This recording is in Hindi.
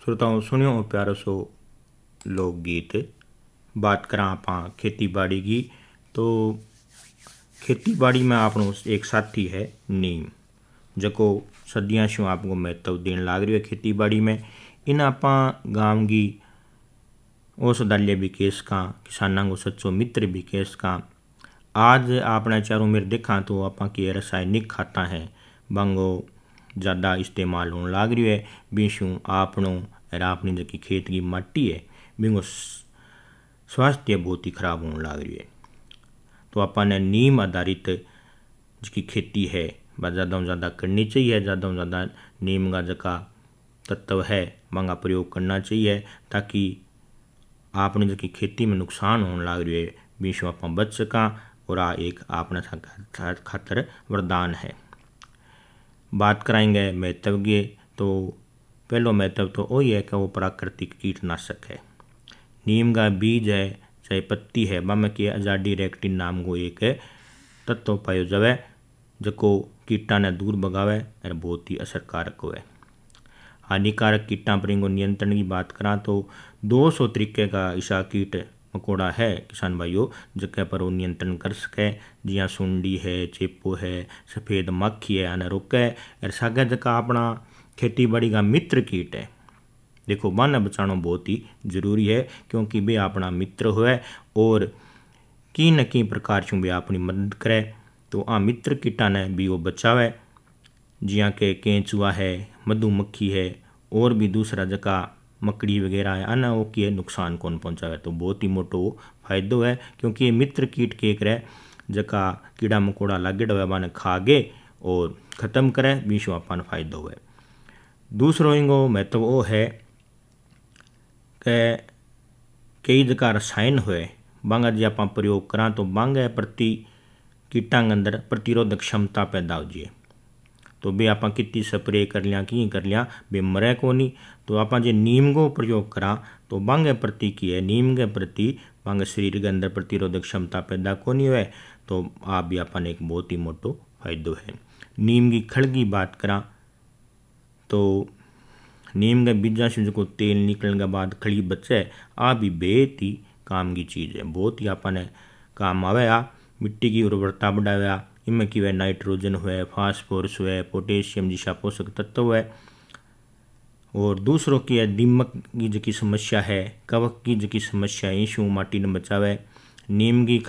श्रोताओं सुनियो प्यारो सो लोकगीत। बात करा आपां खेती बाड़ी की, तो खेती बाड़ी में आपनो एक साथी है नीम, जको सदियां से आपको महत्व देन लाग रही है खेती बाड़ी में। इन आपां गांव की औषधालय भी केस का, किसानां को सच्चो मित्र भी केस का। आज आपने चारों मेर देखा तो आपां की रासायनिक खाता है बांगो ज़्यादा इस्तेमाल होने लाग रही है। बीशू आपनो और अपनी जकी खेत की मट्टी है बिंगो स्वास्थ्य बहुत ही खराब होने लाग रही है। तो अपन नीम आधारित जिसकी खेती है वह ज़्यादा से ज़्यादा करनी चाहिए। ज़्यादा से ज़्यादा नीम का जका तत्व है वंगा प्रयोग करना चाहिए, ताकि आपने जकी खेती में नुकसान होने लाग रही है बीशू आप बच सका। और आ एक आपने खातर वरदान है। बात कराएंगे महत्व की, तो पहलो महत्व तो वही है कि वो प्राकृतिक कीटनाशक है। नीम का बीज है चाहे पत्ती है वह में अजाडिरेक्टिन नाम को एक तत्व पायो जावे जको कीटा ने दूर भगावे और बहुत ही असरकारक होवे। हानिकारक कीटा पर इनको नियंत्रण की बात करा तो 200 तरीके का ऐसा कीट मकोड़ा है किसान भाइयों जके पर वो नियंत्रण कर सके। जिया सुंडी है, चेपो है, सफ़ेद मक्खी है, आने रोके। और सागे जका अपना खेती बाड़ी का मित्र कीट है, देखो बाने बचाना बहुत ही जरूरी है, क्योंकि वे अपना मित्र हुए और की न की प्रकार से वे अपनी मदद करे। तो आ मित्र कीटा ने भी वो बचावे, जिया के केंचुआ है, मधुमक्खी है और भी दूसरा जका मकड़ी वगैरह है आना वो की नुकसान कौन पहुँचावे। तो बहुत ही मोटो फायदो है, क्योंकि ये मित्र कीट के करे जका कीड़ा मकोड़ा लागेड़ा हुए बाने खागे और ख़त्म करे बीशो अपन फायदो हुए। दूसरो इनको महत्व वो है कि कई जगह रसायन हुए बांगा जी आप प्रयोग करा तो बांगे प्रति कीटां के अंदर प्रतिरोधक क्षमता पैदा हो जाए। तो बे आप कितनी स्प्रे कर लिया कि कर लिया बे मरे को नहीं। तो आप जो नीम को प्रयोग करा तो बांगे प्रति की है नीम के प्रति बांगे शरीर के अंदर प्रतिरोधक क्षमता पैदा को नहीं हुए। तो आप भी अपन एक बहुत ही मोटो फायदो है। नीम की खड़ की बात करा तो नीम के बीजा से जो तेल निकलने के बाद खड़ी बचे आ भी बेहद ही काम की चीज़ है, बहुत ही अपने काम आवे। आ मिट्टी की उर्वरता बढ़ावे, इनमें की वे नाइट्रोजन हुए, फास्फोरस हुए, पोटेशियम जैसा पोषक तत्व हुए। और दूसरों की है दीमक की जो समस्या है, कवक की जो समस्या है, इशू माटी ने बचावे। नीम की